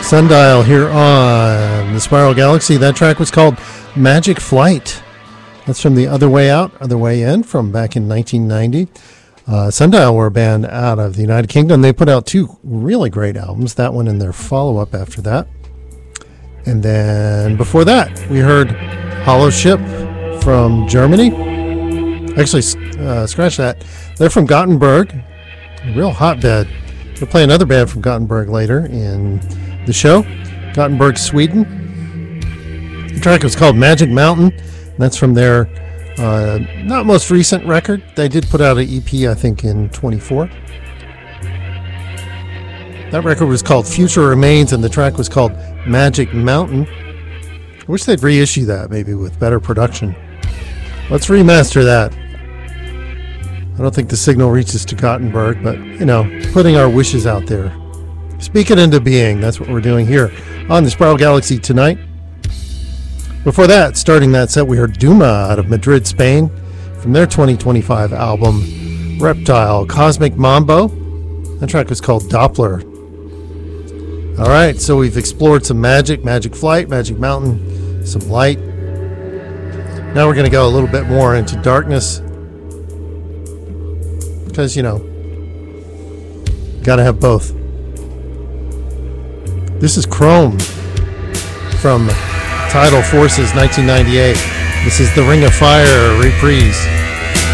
Sundial here on the Spiral Galaxy. That track was called Magic Flight. That's from the Other Way Out, Other Way In from back in 1990. Sundial were a band out of the United Kingdom. They put out two really great albums, that one and their follow-up after that. And then before that, we heard Hollow Ship from Germany. Actually, scratch that. They're from Gothenburg, a real hotbed. We'll play another band from Gothenburg later in the show. Gothenburg, Sweden. The track was called Magic Mountain. That's from their not most recent record. They did put out an EP, I think, in 24. That record was called Future Remains, and the track was called Magic Mountain. I wish they'd reissue that, maybe with better production. Let's remaster that. I don't think the signal reaches to Gothenburg, but, you know, putting our wishes out there. Speak it into being. That's what we're doing here on the Spiral Galaxy tonight. Before that, starting that set, we heard Duma out of Madrid, Spain, from their 2025 album, Reptile Cosmic Mambo. That track was called Doppler. All right, so we've explored some magic, Magic Flight, Magic Mountain, some light. Now we're going to go a little bit more into darkness. Because, you know, got to have both. This is Chrome from Tidal Forces 1998. This is the Ring of Fire reprise.